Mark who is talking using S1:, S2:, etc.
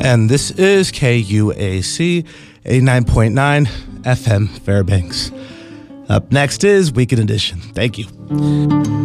S1: And this is KUAC 89.9 FM Fairbanks. Up next is Weekend Edition. Thank you.